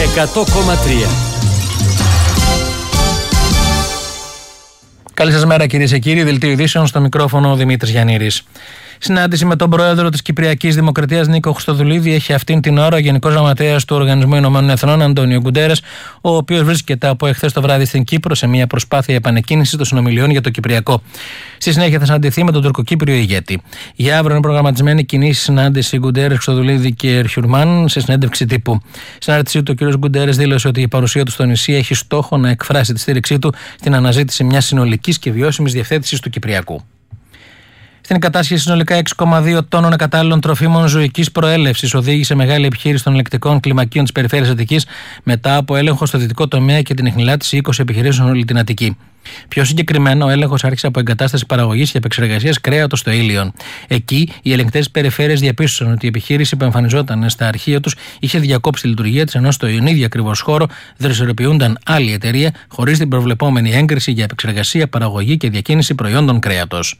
100,3. Καλή σας μέρα, κυρίες και κύριοι. Δελτίο ειδήσεων, στο μικρόφωνο ο Δημήτρης Γιαννήρης. Συνάντηση με τον πρόεδρο της Κυπριακής Δημοκρατίας Νίκο Χριστοδουλίδη έχει αυτήν την ώρα ο Γενικός Γραμματέας του Οργανισμού Ηνωμένων Εθνών Αντώνιο Γκουντέρες, ο οποίος βρίσκεται από εχθές το βράδυ στην Κύπρο σε μια προσπάθεια επανεκκίνησης των συνομιλιών για το Κυπριακό. Στη συνέχεια θα συναντηθεί με τον τουρκοκύπριο ηγέτη. Για αύριο είναι προγραμματισμένη κοινή συνάντηση Γκουντέρες, Χριστοδουλίδη και Ερχιουρμάν σε συνέντευξη τύπου. Στην ανάρτησή του, ο κ. Γκουντέρες δήλωσε ότι η παρουσία του στο νησί έχει στόχο να εκφράσει τη στήριξή του στην αναζήτηση μιας συνολικής και βιώσιμης διευθέτησης του Κυπριακού. Στην κατάσχεση συνολικά 6,2 τόνων ακατάλληλων τροφίμων ζωικής προέλευσης οδήγησε μεγάλη επιχείρηση των ελεκτικών κλιμακίων της περιφέρειας Αττικής μετά από έλεγχο στο δυτικό τομέα και την εχνηλάτηση 20 επιχειρήσεων όλη την Αττική. Πιο συγκεκριμένα, ο έλεγχος άρχισε από εγκατάσταση παραγωγής και επεξεργασίας κρέατος στο Ήλιον. Εκεί, οι ελεγκτές της περιφέρειας διαπίστωσαν ότι η επιχείρηση που εμφανιζόταν στα αρχεία τους είχε διακόψει τη λειτουργία της, ενώ στο ίδιο ακριβώς χώρο δραστηριοποιούνταν άλλη εταιρεία χωρίς την προβλεπόμενη έγκριση για επεξεργασία, παραγωγή και διακίνηση προϊόντων κρέατος.